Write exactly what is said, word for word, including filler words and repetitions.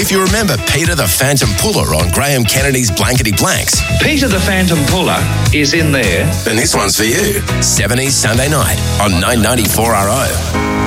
If you remember Peter the Phantom Puller on Graham Kennedy's Blankety Blanks, Peter the Phantom Puller is in there. then this one's for you. seventies Sunday night on nine ninety-four R O.